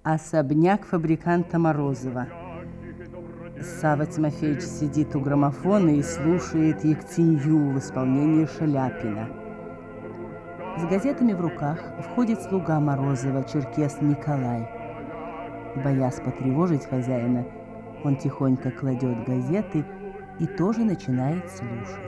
Особняк фабриканта Морозова. Савва Тимофеевич сидит у граммофона и слушает Ектенью в исполнении Шаляпина. С газетами в руках входит слуга Морозова, черкес Николай. Боясь потревожить хозяина, он тихонько кладет газеты и тоже начинает слушать.